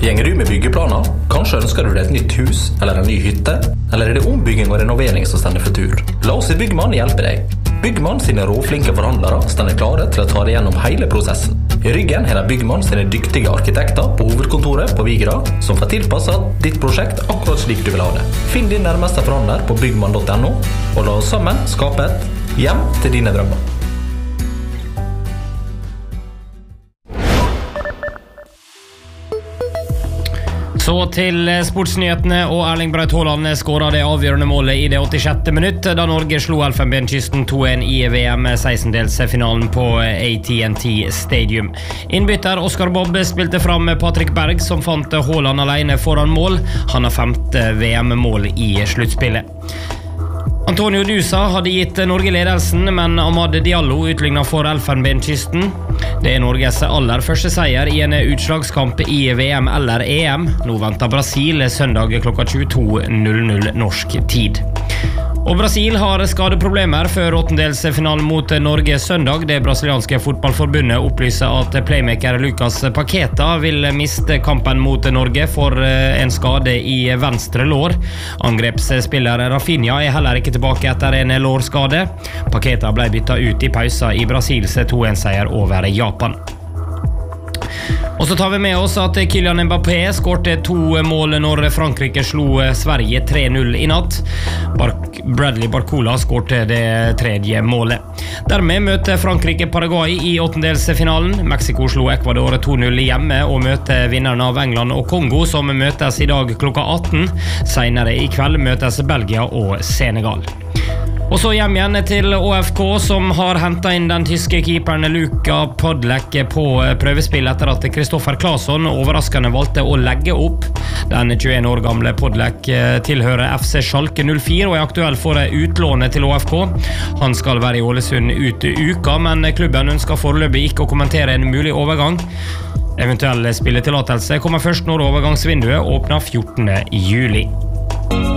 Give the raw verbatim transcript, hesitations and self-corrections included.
Gjenger du med byggeplaner? Kanskje ønsker du deg et nytt hus eller en ny hytte? Eller er det ombygging og renovering som stender for tur? La oss i Byggmann hjelpe deg. Byggmann sine råflinke forhandlere stender klare til å ta deg gjennom hele prosessen. I ryggen har de Byggmann sine dyktige arkitekter på hovedkontoret på Vigra, som får tilpasset ditt prosjekt akkurat slik du vil ha det. Finn din nærmeste forhandler på byggmann punktum no, og la oss sammen skape et hjem til dine drømmer. Så til sportsnyhetene, og Erling Braut Haaland skåret det avgjørende målet i det åttisjette minutt, da Norge slo Elfenbenskysten to en i V M sekstendelsfinalen på A T and T Stadium. Innbytter Oscar Bobb spilte fram Patrick Berg, som fant Haaland alene foran mål. Han har femte V M-mål i sluttspillet. Antonio Dusa hadde gitt Norge ledelsen, men Amad Diallo utlignet for Elfenbenskysten. Det er Norges aller første seier i en utslagskamp i V M eller E M. Nå venter Brasil søndag klokka tjueto null null norsk tid. Og Brasil har skadeproblemer før åttendelsfinalen mot Norge søndag. Det brasilianske fotballforbundet opplyser at playmaker Lucas Paqueta vil miste kampen mot Norge for en skade i venstre lår. Angrepsspiller Rafinha er heller ikke tilbake etter en lårskade. Paqueta ble byttet ut i pausa i Brasils to en seier over Japan. Og så tar vi med oss at Kylian Mbappé skårte to mål når Frankrike slo Sverige tre null i natt. Bradley Barcola skårte det tredje målet. Dermed møter Frankrike Paraguay i åttendelsfinalen. Mexico slo Ecuador to null hjemme og møter vinnerne av England og Kongo, som møtes i dag klokka atten. Senere i kveld møtes Belgia og Senegal. Og så hjem igjen til Å F K, som har hentet inn den tyske keeperen Luka Podlek på prøvespill etter at Kristoffer Claesson overraskende valgte å legge opp. Den tjueen år gamle Podlek tilhører F C Schalke null fire og er aktuell for utlånet til Å F K. Han skal være i Ålesund ut uka, men klubben ønsker foreløpig ikke å kommentere en mulig overgang. Eventuell spilletillatelse kommer først når overgangsvinduet åpner fjortende juli.